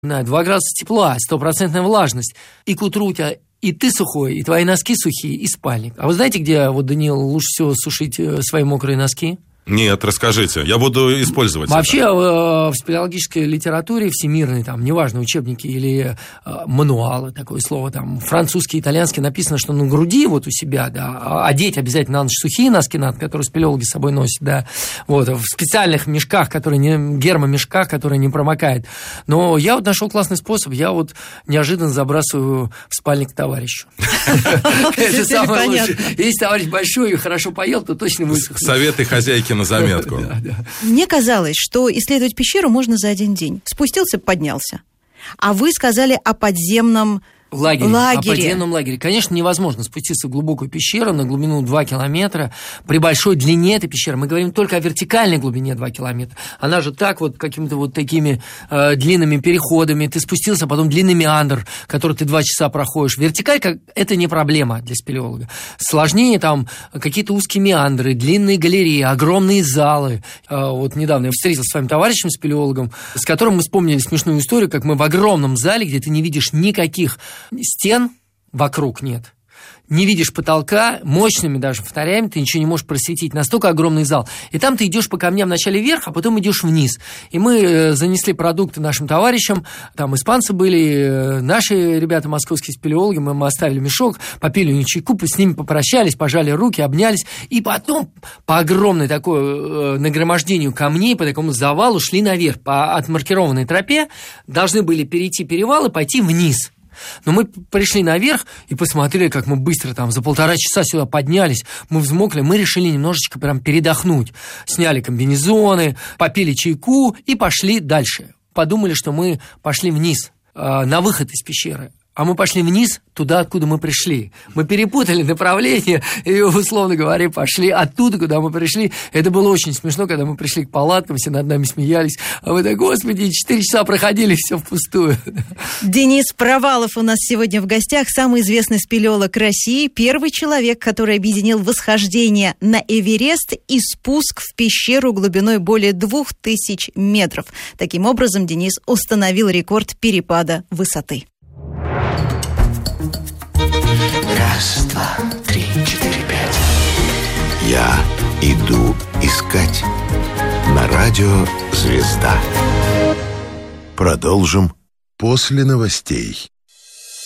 2 градуса тепла, 100% влажность. И к утру у тебя и ты сухой, и твои носки сухие, и спальник. А вы знаете, где, вот, Даниил, лучше всего сушить свои мокрые носки? Нет, расскажите, я буду использовать вообще, это. В спелеологической литературе всемирной, там, неважно, учебники или мануалы, такое слово, там, французский, итальянский, написано, что на груди вот у себя, да, одеть обязательно на ночь сухие носки надо, которые спелеологи с собой носят, да, вот, в специальных мешках, гермомешках, которые не промокают. Но я вот нашел классный способ, я вот неожиданно забрасываю в спальник товарищу. Это самое лучшее. Если товарищ большой и хорошо поел, то точно высохнет. Советы хозяйки на заметку. Мне казалось, что исследовать пещеру можно за один день. Спустился, поднялся. А вы сказали о подземном лагере. О подземном лагере. Конечно, невозможно спуститься в глубокую пещеру на глубину 2 километра при большой длине этой пещеры. Мы говорим только о вертикальной глубине 2 километра. Она же так вот какими-то вот такими длинными переходами. Ты спустился, потом длинный меандр, который ты 2 часа проходишь. Вертикаль – это не проблема для спелеолога. Сложнее там какие-то узкие меандры, длинные галереи, огромные залы. Вот недавно я встретился с своим товарищем, спелеологом, с которым мы вспомнили смешную историю, как мы в огромном зале, где ты не видишь никаких стен вокруг нет. Не видишь потолка, мощными даже фонарями ты ничего не можешь просветить. Настолько огромный зал. И там ты идешь по камням вначале вверх, а потом идешь вниз. И мы занесли продукты нашим товарищам. Там испанцы были, наши ребята, московские спелеологи. Мы оставили мешок, попили у них чайку, с ними попрощались, пожали руки, обнялись. И потом по огромной такой нагромождению камней, по такому завалу шли наверх. По отмаркированной тропе должны были перейти перевал и пойти вниз. Но мы пришли наверх и посмотрели, как мы быстро там за 1,5 часа сюда поднялись. Мы взмокли, мы решили немножечко прям передохнуть. Сняли комбинезоны, попили чайку и пошли дальше. Подумали, что мы пошли вниз, на выход из пещеры. А мы пошли вниз, туда, откуда мы пришли. Мы перепутали направление и, условно говоря, пошли оттуда, куда мы пришли. Это было очень смешно, когда мы пришли к палаткам, все над нами смеялись. А мы так, господи, 4 часа проходили, все впустую. Денис Провалов у нас сегодня в гостях, самый известный спелеолог России, первый человек, который объединил восхождение на Эверест и спуск в пещеру глубиной более 2000 метров. Таким образом, Денис установил рекорд перепада высоты. 1, 2, 3, 4, 5. Я иду искать. На радио «Звезда». Продолжим после новостей.